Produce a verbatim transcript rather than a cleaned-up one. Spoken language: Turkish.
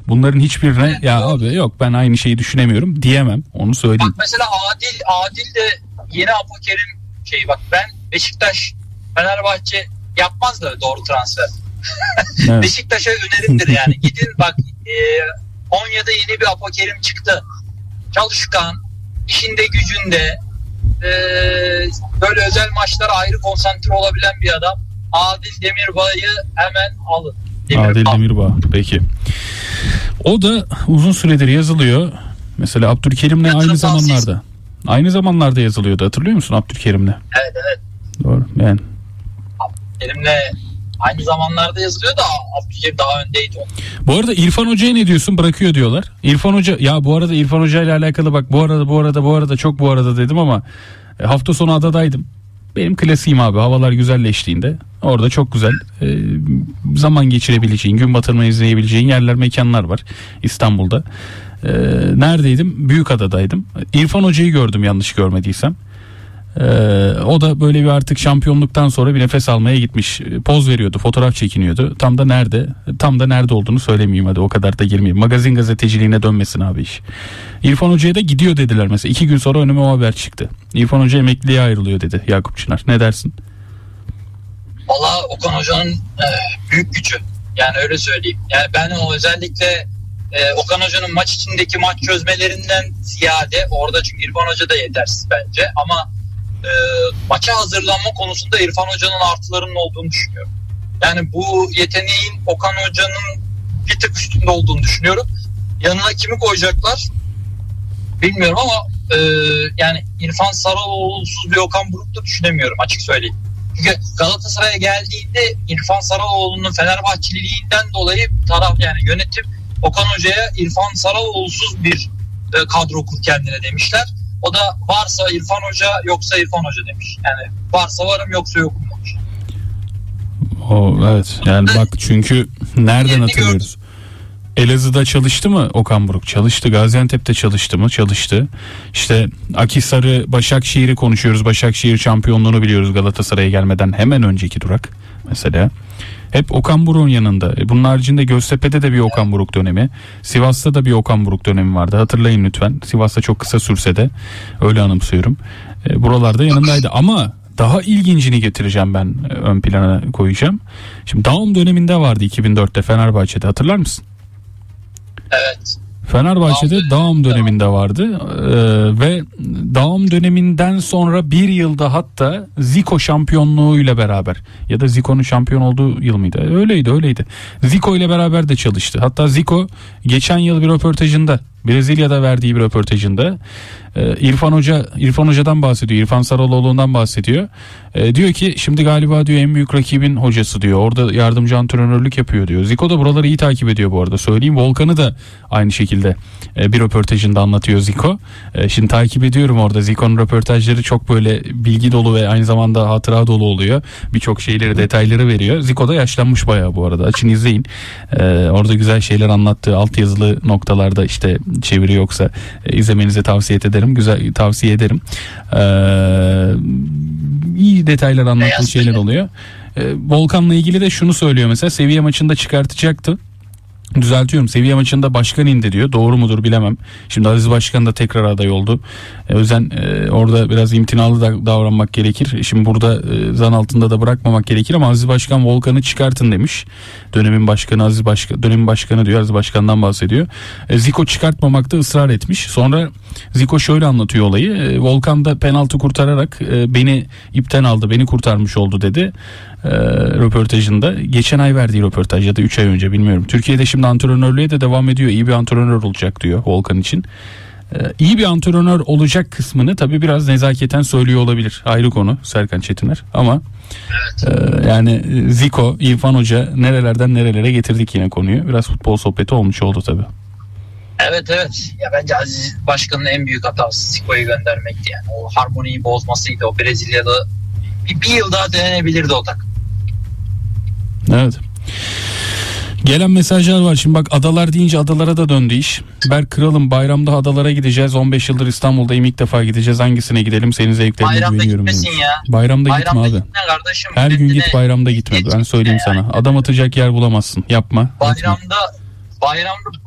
Bunların hiçbirine Evet, ya doğru. abi yok ben aynı şeyi düşünemiyorum diyemem. Onu söyleyeyim. Bak mesela Adil Adil de yeni Apokerim şeyi, bak ben Beşiktaş Fenerbahçe yapmaz da doğru transfer. Evet. Beşiktaş'a önerimdir yani. Gidin bak, e, Konya'da yeni bir Apokerim çıktı. Çalışkan, işinde gücünde, e, böyle özel maçlara ayrı konsantre olabilen bir adam. Adil Demirbağ'ı hemen alın. Demirbağ. Adil Demirbağ. Peki. O da uzun süredir yazılıyor. Mesela Abdülkerim'le Yatırım aynı tavsiyesi. zamanlarda. Aynı zamanlarda yazılıyordu. Hatırlıyor musun Abdülkerim'le? Evet evet. Doğru. Yani Abdülkerim'le aynı zamanlarda yazılıyor da Abdülkerim daha öndeydi o. bu arada İrfan Hoca'ya ne diyorsun? Bırakıyor diyorlar. İrfan Hoca ya bu arada İrfan Hoca ile alakalı bak bu arada bu arada bu arada çok bu arada dedim ama e, hafta sonu adadaydım. Benim klasiğim abi, havalar güzelleştiğinde orada çok güzel e, zaman geçirebileceğin, gün batırma izleyebileceğin yerler, mekanlar var İstanbul'da. E, neredeydim? Büyükada'daydım. İrfan Hoca'yı gördüm yanlış görmediysem. Ee, o da böyle bir artık şampiyonluktan sonra bir nefes almaya gitmiş. Poz veriyordu, fotoğraf çekiniyordu. Tam da nerede? Tam da nerede olduğunu söylemeyeyim, hadi o kadar da girmeyeyim. Magazin gazeteciliğine dönmesin abi iş. İrfan Hoca'ya da gidiyor dediler mesela. İki gün sonra önüme o haber çıktı. İrfan Hoca emekliliğe ayrılıyor dedi Yakup Çınar. Ne dersin? Valla Okan Hoca'nın e, büyük gücü. Yani öyle söyleyeyim. Yani ben o özellikle e, Okan Hoca'nın maç içindeki maç çözmelerinden ziyade orada, çünkü İrfan Hoca da yetersiz bence, ama e, maça hazırlanma konusunda İrfan Hoca'nın artılarının olduğunu düşünüyorum. Yani bu yeteneğin Okan Hoca'nın bir tık üstünde olduğunu düşünüyorum. Yanına kimi koyacaklar bilmiyorum ama e, yani İrfan Saraloğlu'suz bir Okan Buruk da düşünemiyorum, açık söyleyeyim. Çünkü Galatasaray'a geldiğinde İrfan Saraloğlu'nun Fenerbahçeliliğinden dolayı taraf, yani yönetim Okan Hoca'ya İrfan Saraloğlu'suz bir e, kadro kur kendine demişler. O da varsa İrfan Hoca, yoksa İrfan Hoca demiş. Yani varsa varım, yoksa yokum demiş. O evet yani bak çünkü nereden Yerini hatırlıyoruz? Elazığ'da çalıştı mı Okan Buruk? Çalıştı. Gaziantep'te çalıştı mı? Çalıştı. İşte Akhisar'ı, Başakşehir'i konuşuyoruz. Başakşehir şampiyonluğunu biliyoruz Galatasaray'a gelmeden hemen önceki durak mesela. Hep Okan Buruk'un yanında. E bunun haricinde Göztepe'de de bir Okan Buruk dönemi. Sivas'ta da bir Okan Buruk dönemi vardı. Hatırlayın lütfen. Sivas'ta çok kısa sürse de öyle anımsıyorum. E, buralarda yanındaydı ama daha ilgincini getireceğim ben, e, ön plana koyacağım. Şimdi Daum döneminde vardı iki bin dörtte Fenerbahçe'de, hatırlar mısın? Evet. Fenerbahçe'de Daum döneminde vardı ee, ve Daum döneminden sonra bir yılda hatta Zico şampiyonluğuyla beraber, ya da Zico'nun şampiyon olduğu yıl mıydı? Öyleydi öyleydi. Zico ile beraber de çalıştı. Hatta Zico geçen yıl bir röportajında, Brezilya'da verdiği bir röportajında e, İrfan Hoca İrfan Hoca'dan bahsediyor. İrfan Saraloğlu'ndan bahsediyor. E, diyor ki şimdi galiba diyor en büyük rakibin hocası diyor. Orada yardımcı antrenörlük yapıyor diyor. Zico da buraları iyi takip ediyor bu arada. Söyleyeyim, Volkan'ı da aynı şekilde e, bir röportajında anlatıyor Zico. E, şimdi takip ediyorum orada. Zico'nun röportajları çok böyle bilgi dolu ve aynı zamanda hatıra dolu oluyor. Birçok şeyleri, detayları veriyor. Zico da yaşlanmış bayağı bu arada. Açın izleyin. E, orada güzel şeyler anlattığı altyazılı noktalarda işte çeviri yoksa e, izlemenizi tavsiye ederim. Güzel tavsiye ederim. Ee, iyi detaylar anlattığı Beyaz şeyler böyle. oluyor. Ee, Volkan'la ilgili de şunu söylüyor mesela, seviye maçında çıkartacaktı. Düzeltiyorum, seviye maçında başkan indi diyor. Doğru mudur bilemem. Şimdi Aziz Başkan da tekrar aday oldu. E, o yüzden e, orada biraz imtinalı da davranmak gerekir. Şimdi burada e, zan altında da bırakmamak gerekir ama Aziz Başkan Volkan'ı çıkartın demiş. Dönemin başkanı Aziz Başkan, dönemin başkanı diyor, Aziz Başkan'dan bahsediyor. E, Zico çıkartmamakta ısrar etmiş. Sonra Zico şöyle anlatıyor olayı. E, Volkan da penaltı kurtararak e, beni ipten aldı, beni kurtarmış oldu dedi. E, röportajında. Geçen ay verdiği röportaj ya da üç ay önce bilmiyorum. Türkiye'de şimdi antrenörlüğe de devam ediyor. İyi bir antrenör olacak diyor Volkan için. Ee, iyi bir antrenör olacak kısmını tabii biraz nezaketen söylüyor olabilir. Ayrı konu Serkan Çetiner. Ama e, yani Zico, İrfan Hoca nerelerden nerelere getirdik yine konuyu. Biraz futbol sohbeti olmuş oldu tabii. Evet evet. Ya bence Aziz Başkan'ın en büyük hatası Zico'yu göndermekti yani. O harmoniyi bozmasıydı. O Brezilyalı bir, bir yıl daha denenebilirdi o takım. Evet. Gelen mesajlar var. Şimdi bak, adalar deyince adalara da döndü iş. Berk Kralım, bayramda adalara gideceğiz. on beş yıldır İstanbul'dayım, ilk defa gideceğiz. Hangisine gidelim? Senin zevklerine Bayramda güveniyorum. gitmesin demiş. ya. Bayramda, Bayramda gitme abi. gitme kardeşim. Her gün Milletine- git, bayramda gitme. Ben söyleyeyim sana. Adam atacak yer bulamazsın. Yapma. Gitme. Bayramda bayramda